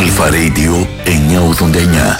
Αλφα Radio 989.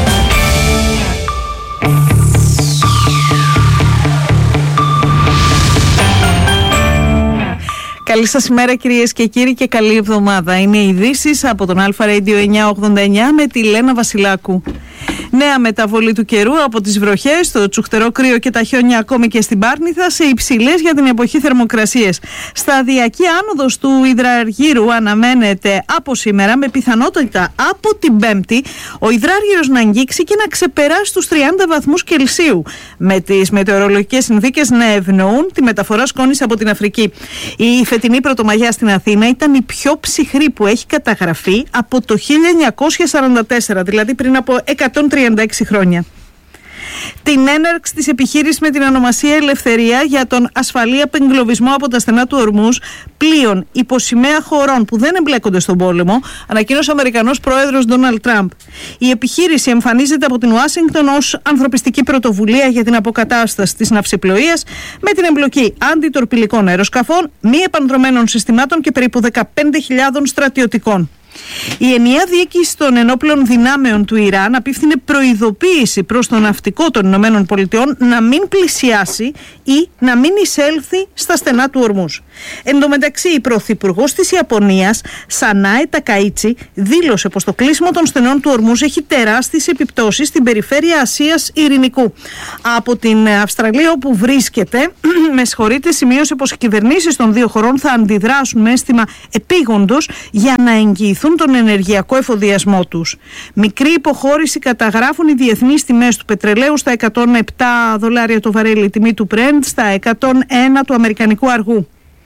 Καλή σας ημέρα κυρίες και κύριοι και καλή εβδομάδα. Είναι οι ειδήσεις από τον Αλφα Radio 989 με τη Λένα Βασιλάκου. Νέα μεταβολή του καιρού από τις βροχές, το τσουχτερό κρύο και τα χιόνια ακόμη και στην Πάρνηθα σε υψηλές για την εποχή θερμοκρασίες. Σταδιακή άνοδος του υδραργύρου αναμένεται από σήμερα με πιθανότητα από την Πέμπτη ο υδράργυρος να αγγίξει και να ξεπεράσει τους 30 βαθμούς Κελσίου, με τις μετεωρολογικές συνθήκες να ευνοούν τη μεταφορά σκόνης από την Αφρική. Η φετινή πρωτομαγιά στην Αθήνα ήταν η πιο ψυχρή που έχει καταγραφεί από το 1944, δηλαδή πριν από 136 χρόνια. Την έναρξη της επιχείρησης με την ονομασία Ελευθερία για τον ασφαλή απεγκλωβισμό από τα στενά του Ορμούζ πλοίων υπό σημαία χωρών που δεν εμπλέκονται στον πόλεμο, ανακοίνωσε ο Αμερικανός πρόεδρος Ντόναλντ Τραμπ. Η επιχείρηση εμφανίζεται από την Ουάσιγκτον ως ανθρωπιστική πρωτοβουλία για την αποκατάσταση της ναυσιπλοείας με την εμπλοκή αντιτορπιλικών αεροσκαφών, μη επανδρωμένων συστημάτων και περίπου 15.000 στρατιωτικών. Η ενιαία διοίκηση των ενόπλων δυνάμεων του Ιράν απίφθινε προειδοποίηση προς το ναυτικό των Ηνωμένων Πολιτειών να μην πλησιάσει ή να μην εισέλθει στα στενά του Ορμούζ. Εν τω μεταξύ, η πρωθυπουργός της Ιαπωνίας, Σανάε Τακαΐτσι, δήλωσε πως το κλείσιμο των στενών του Ορμούζ έχει τεράστιες επιπτώσεις στην περιφέρεια Ασίας Ειρηνικού. Από την Αυστραλία, όπου βρίσκεται, σημείωσε πως οι κυβερνήσεις των δύο χωρών θα αντιδράσουν με αίσθημα επίγοντος για να εγγυηθούν τον ενεργειακό εφοδιασμό τους. Μικρή υποχώρηση καταγράφουν οι διεθνείς τιμές του πετρελαίου στα $107 το βαρέλι, τιμή του Brent στα 101 του αμερικανικού αργού.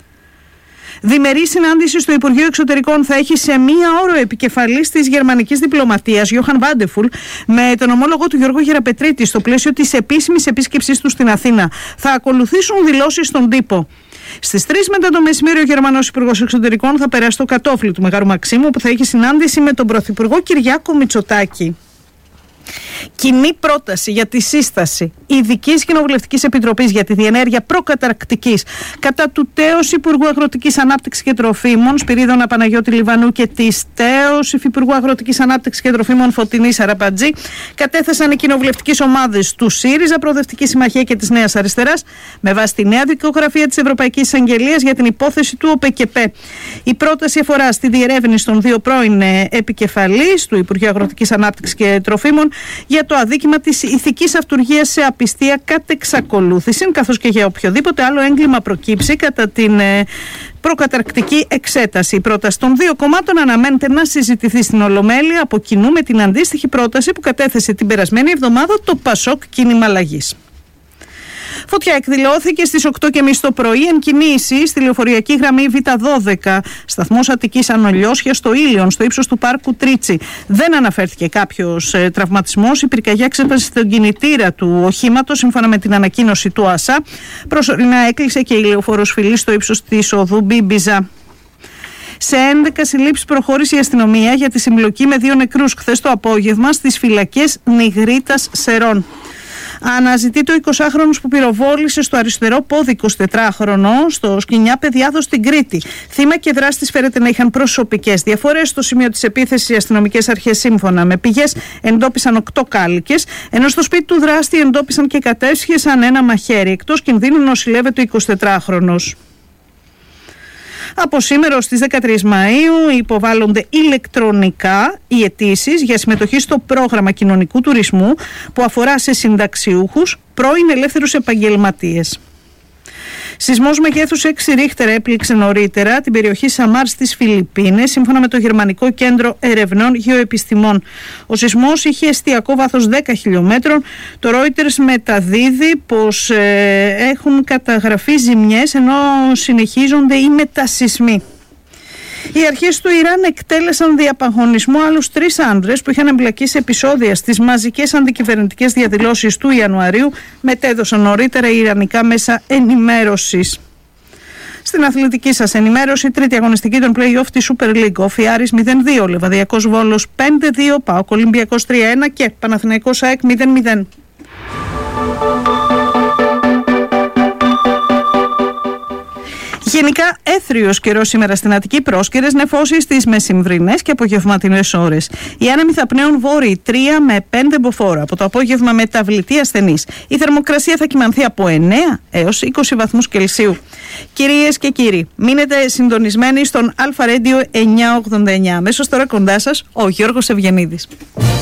Διμερή συνάντηση στο Υπουργείο Εξωτερικών θα έχει σε μία ώρα επικεφαλής της γερμανικής διπλωματίας, Γιόχαν Βάντεφουλ, με τον ομόλογο του Γιώργο Γεραπετρίτη στο πλαίσιο της επίσημης επίσκεψής του στην Αθήνα. Θα ακολουθήσουν δηλώσεις στον τύπο. Στις 3 μετά το μεσημέρι, ο Γερμανός Υπουργός Εξωτερικών θα περάσει στο κατόφλι του Μεγάρου Μαξίμου, που θα έχει συνάντηση με τον Πρωθυπουργό Κυριάκο Μητσοτάκη. Κοινή πρόταση για τη σύσταση Ειδικής Κοινοβουλευτικής Επιτροπής για τη διενέργεια προκαταρκτικής κατά του τέως Υπουργού Αγροτικής Ανάπτυξης και Τροφίμων Σπυρίδωνα Παναγιώτη Λιβανού και της τέως Υφυπουργού Αγροτικής Ανάπτυξης και Τροφίμων Φωτεινής Αραπατζή κατέθεσαν οι κοινοβουλευτικές ομάδες του ΣΥΡΙΖΑ, Προοδευτική Συμμαχία και της Νέας Αριστεράς με βάση τη νέα δικογραφία της Ευρωπαϊκής Εισαγγελίας για την υπόθεση του ΟΠΕΚΕΠΕ. Η πρόταση αφορά στη διερεύνηση των δύο πρώην επικεφαλής του Υπουργείου Αγροτικής Ανάπτυξης και Τροφίμων για το αδίκημα της ηθικής αυτουργίας σε απιστία κατ' εξακολούθηση, καθώς και για οποιοδήποτε άλλο έγκλημα προκύψει κατά την προκαταρκτική εξέταση. Η πρόταση των δύο κομμάτων αναμένεται να συζητηθεί στην Ολομέλεια από κοινού με την αντίστοιχη πρόταση που κατέθεσε την περασμένη εβδομάδα το Πασόκ Κίνημα Αλλαγής. Φωτιά εκδηλώθηκε στις 8.30 το πρωί εν κινήσει στη λεωφοριακή γραμμή Β12, σταθμός Αττικής Ανολιώσια στο Ήλιον, στο ύψος του πάρκου Τρίτσι. Δεν αναφέρθηκε κάποιος τραυματισμός. Η πυρκαγιά ξέσπασε στον κινητήρα του οχήματος, σύμφωνα με την ανακοίνωση του ΑΣΑ. Προσωρινά έκλεισε και η λεωφόρος Φιλής στο ύψος της οδού Μπίμπιζα. Σε 11 συλλήψεις προχώρησε η αστυνομία για τη συμπλοκή με 2 νεκρούς χθες το απόγευμα στις φυλακές Νιγρίτας Σερών. Αναζητεί το 20χρονος που πυροβόλησε στο αριστερό πόδι 24χρονο στο Σκοινιά Παιδιάδο στην Κρήτη. Θύμα και δράστης φέρεται να είχαν προσωπικές διαφορές. Στο σημείο της επίθεσης, οι αστυνομικές αρχές, σύμφωνα με πηγές, εντόπισαν 8 κάλικες, ενώ στο σπίτι του δράστη εντόπισαν και κατέσχεσαν ένα μαχαίρι. Εκτός κινδύνου νοσηλεύεται ο 24χρονος. Από σήμερα στις 13 Μαΐου υποβάλλονται ηλεκτρονικά οι αιτήσεις για συμμετοχή στο πρόγραμμα κοινωνικού τουρισμού που αφορά σε συνταξιούχους, πρώην ελεύθερους επαγγελματίες. Σεισμός μεγέθους 6 ρίχτερ έπληξε νωρίτερα την περιοχή Σαμάρ στις Φιλιππίνες, σύμφωνα με το Γερμανικό Κέντρο Ερευνών Γεωεπιστημών. Ο σεισμός είχε εστιακό βάθος 10 χιλιόμετρων. Το Reuters μεταδίδει πως έχουν καταγραφεί ζημιές, ενώ συνεχίζονται οι μετασεισμοί. Οι αρχές του Ιράν εκτέλεσαν διαπαγωνισμό άλλους 3 άνδρες που είχαν εμπλακεί σε επεισόδια στις μαζικές αντικυβερνητικές διαδηλώσεις του Ιανουαρίου, μετέδωσαν νωρίτερα οι ιρανικά μέσα ενημέρωσης. Στην αθλητική σας ενημέρωση, τρίτη αγωνιστική των play-off της Super League. Ο Φιάρης 0-2, Λεβαδιακός Βόλος 5-2, ΠΑΟΚ Ολυμπιακός 3-1 και Παναθηναϊκός ΑΕΚ 0-0. Γενικά έθριος καιρός σήμερα στην Αττική, πρόσκαιρες νεφώσεις στις μεσημβρινές και απογευματινές ώρες. Οι άνεμοι θα πνέουν βόρειοι 3 με 5 μποφόρ. Από το απόγευμα μεταβλητή ασθενής. Η θερμοκρασία θα κυμανθεί από 9 έως 20 βαθμούς Κελσίου. Κυρίες και κύριοι, μείνετε συντονισμένοι στον Αλφα Radio 989. Μέσως τώρα κοντά σας ο Γιώργος Ευγενίδης.